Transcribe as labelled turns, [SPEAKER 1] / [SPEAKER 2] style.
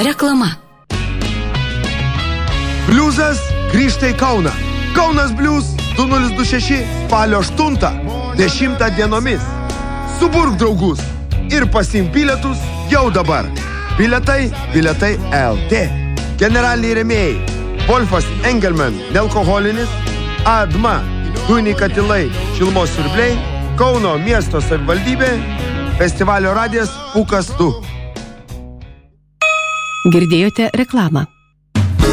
[SPEAKER 1] Reklama.
[SPEAKER 2] Bliuzas grįžta į Kauną. Kaunas Bliuz 2026 spalio 8-10 dienomis. Suburk draugus ir pasiimk bilietus jau dabar. Bilietai LT. Generaliniai rėmėjai: Wolfas Engelman, nealkoholinis, ADMA, dujiniai katilai, šilumos siurbliai, Kauno miesto savivaldybė, festivalio radijas Pūkas 2.
[SPEAKER 3] Girdėjote reklamą.